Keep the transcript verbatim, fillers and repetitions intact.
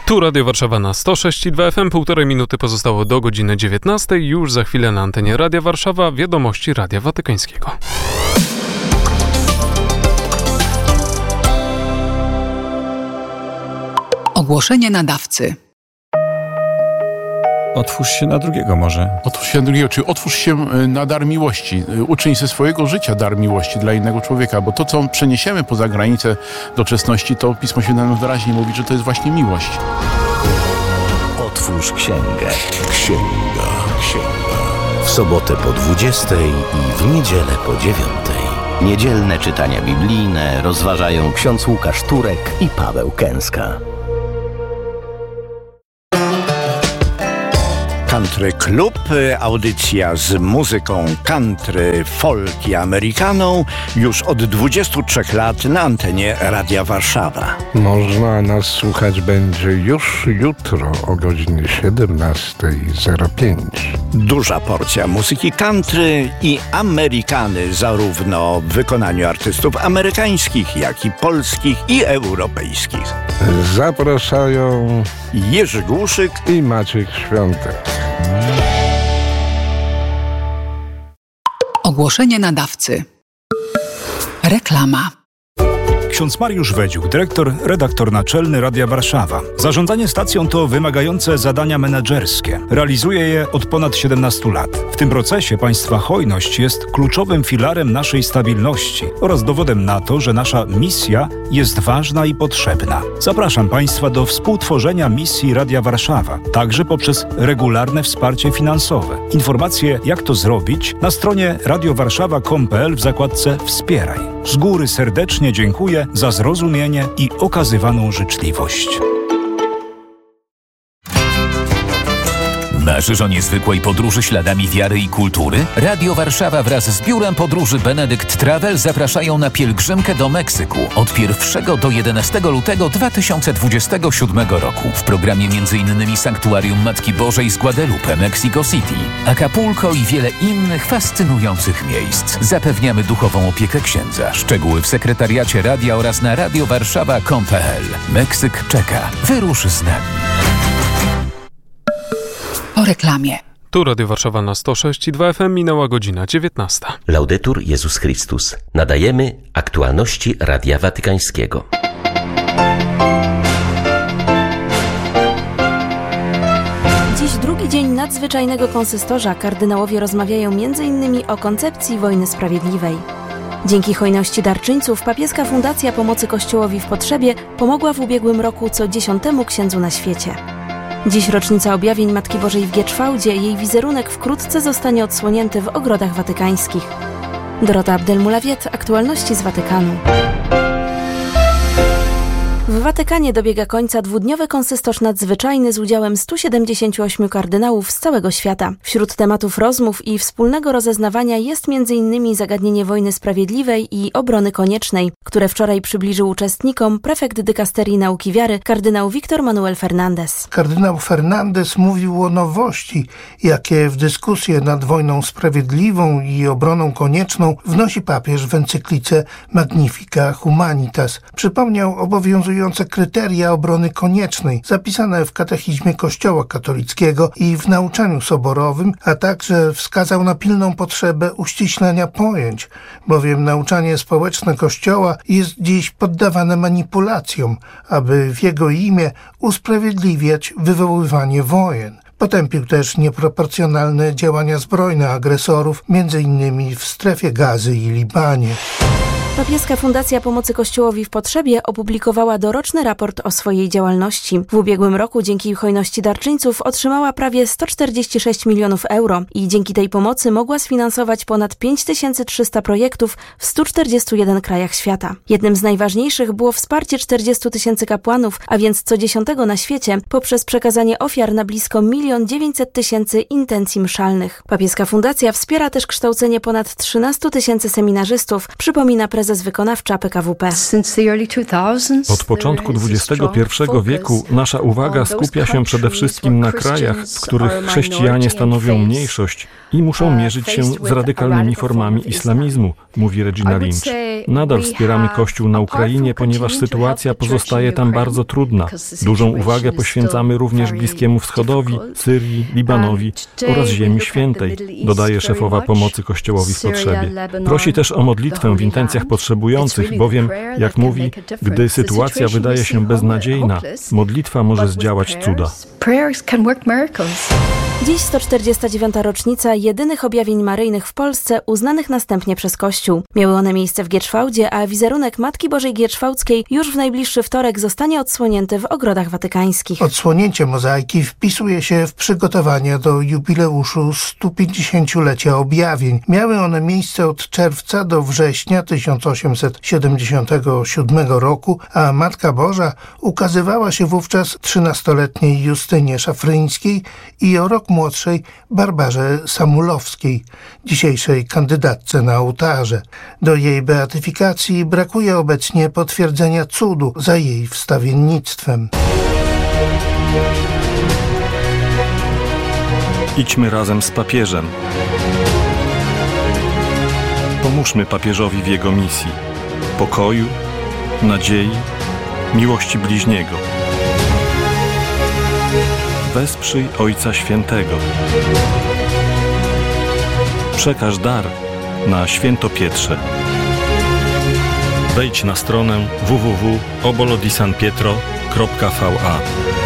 Tu Radio Warszawa na sto sześć i dwa F M, półtorej minuty pozostało do godziny dziewiętnastej. Już za chwilę na antenie Radia Warszawa wiadomości Radia Watykańskiego. Ogłoszenie nadawcy. Otwórz się na drugiego może. Otwórz się na drugiego, czy otwórz się na dar miłości. Uczyń ze swojego życia dar miłości dla innego człowieka, bo to, co przeniesiemy poza granicę doczesności, to Pismo Święte nam wyraźnie mówi, że to jest właśnie miłość. Otwórz księgę. Księga, księga. W sobotę po dwudziestej i w niedzielę po dziewiątej. Niedzielne czytania biblijne rozważają ksiądz Łukasz Turek i Paweł Kęska. Country Club, audycja z muzyką country, folk i amerykaną już od dwudziestu trzech lat na antenie Radia Warszawa. Można nas słuchać będzie już jutro o godzinie siedemnastej zero pięć. Duża porcja muzyki country i amerykany, zarówno w wykonaniu artystów amerykańskich, jak i polskich i europejskich. Zapraszają Jerzy Głuszyk i Maciek Świątek. Ogłoszenie nadawcy. Reklama. Ksiądz Mariusz Wedziuk, dyrektor, redaktor naczelny Radia Warszawa. Zarządzanie stacją to wymagające zadania menedżerskie. Realizuje je od ponad siedemnastu lat. W tym procesie państwa hojność jest kluczowym filarem naszej stabilności oraz dowodem na to, że nasza misja jest ważna i potrzebna. Zapraszam państwa do współtworzenia misji Radia Warszawa, także poprzez regularne wsparcie finansowe. Informacje, jak to zrobić, na stronie radiowarszawa kropka com kropka p l w zakładce Wspieraj. Z góry serdecznie dziękuję za zrozumienie i okazywaną życzliwość. Marzysz o niezwykłej podróży śladami wiary i kultury? Radio Warszawa wraz z biurem podróży Benedykt Travel zapraszają na pielgrzymkę do Meksyku od pierwszego do jedenastego lutego dwa tysiące dwudziestego siódmego roku. W programie m.in. Sanktuarium Matki Bożej z Guadalupe, Mexico City, Acapulco i wiele innych fascynujących miejsc. Zapewniamy duchową opiekę księdza. Szczegóły w sekretariacie radia oraz na radiowarszawa kropka com kropka p l. Meksyk czeka. Wyrusz z nami. Po reklamie. Tu Radio Warszawa na sto sześć i dwa F M, minęła godzina dziewiętnasta. Laudetur Jezus Chrystus. Nadajemy aktualności Radia Watykańskiego. Dziś drugi dzień nadzwyczajnego konsystorza. Kardynałowie rozmawiają między innymi o koncepcji wojny sprawiedliwej. Dzięki hojności darczyńców papieska Fundacja Pomocy Kościołowi w Potrzebie pomogła w ubiegłym roku co dziesiątemu księdzu na świecie. Dziś rocznica objawień Matki Bożej w Gieczwałdzie. Jej wizerunek wkrótce zostanie odsłonięty w ogrodach watykańskich. Dorota Abdelmulawiet, aktualności z Watykanu. W Watykanie dobiega końca dwudniowy konsystorz nadzwyczajny z udziałem stu siedemdziesięciu ośmiu kardynałów z całego świata. Wśród tematów rozmów i wspólnego rozeznawania jest między innymi zagadnienie wojny sprawiedliwej i obrony koniecznej, które wczoraj przybliżył uczestnikom prefekt dykasterii nauki wiary kardynał Victor Manuel Fernandez. Kardynał Fernandez mówił o nowości, jakie w dyskusję nad wojną sprawiedliwą i obroną konieczną wnosi papież w encyklice Magnifica Humanitas. Przypomniał obowiązujące kryteria obrony koniecznej zapisane w katechizmie Kościoła katolickiego i w nauczaniu soborowym, a także wskazał na pilną potrzebę uściślenia pojęć, bowiem nauczanie społeczne Kościoła jest dziś poddawane manipulacjom, aby w jego imię usprawiedliwiać wywoływanie wojen. Potępił też nieproporcjonalne działania zbrojne agresorów, między innymi w strefie Gazy i Libanie. Papieska Fundacja Pomocy Kościołowi w Potrzebie opublikowała doroczny raport o swojej działalności. W ubiegłym roku dzięki hojności darczyńców otrzymała prawie sto czterdzieści sześć milionów euro i dzięki tej pomocy mogła sfinansować ponad pięć tysięcy trzysta projektów w stu czterdziestu jeden krajach świata. Jednym z najważniejszych było wsparcie czterdziestu tysięcy kapłanów, a więc co dziesiątego na świecie, poprzez przekazanie ofiar na blisko milion dziewięćset tysięcy intencji mszalnych. Papieska Fundacja wspiera też kształcenie ponad trzynastu tysięcy seminarzystów, przypomina prezes prezes wykonawcza P K W P. Od początku dwudziestego pierwszego wieku nasza uwaga skupia się przede wszystkim na krajach, w których chrześcijanie stanowią mniejszość i muszą mierzyć się z radykalnymi formami islamizmu, mówi Regina Lynch. Nadal wspieramy Kościół na Ukrainie, ponieważ sytuacja pozostaje tam bardzo trudna. Dużą uwagę poświęcamy również Bliskiemu Wschodowi, Syrii, Libanowi oraz Ziemi Świętej, dodaje szefowa pomocy Kościołowi w potrzebie. Prosi też o modlitwę w intencjach potrzebujących, bowiem, jak mówi, gdy sytuacja wydaje się beznadziejna, modlitwa może zdziałać cuda. Dziś sto czterdziesta dziewiąta rocznica jedynych objawień maryjnych w Polsce uznanych następnie przez Kościół. Miały one miejsce w Gierczwałdzie, a wizerunek Matki Bożej Gierczwałdzkiej już w najbliższy wtorek zostanie odsłonięty w ogrodach watykańskich. Odsłonięcie mozaiki wpisuje się w przygotowania do jubileuszu stu pięćdziesięciolecia objawień. Miały one miejsce od czerwca do września tysiąc osiemset siedemdziesiątego siódmego roku, a Matka Boża ukazywała się wówczas trzynastoletniej Justynie Szafryńskiej i o rok młodszej Barbarze Samulowskiej, dzisiejszej kandydatce na ołtarze. Do jej beatyfikacji brakuje obecnie potwierdzenia cudu za jej wstawiennictwem. Idźmy razem z papieżem. Pomóżmy papieżowi w jego misji pokoju, nadziei, miłości bliźniego. Wesprzyj Ojca Świętego. Przekaż dar na Świętopietrze. Wejdź na stronę w w w kropka obolo di san pietro kropka v a.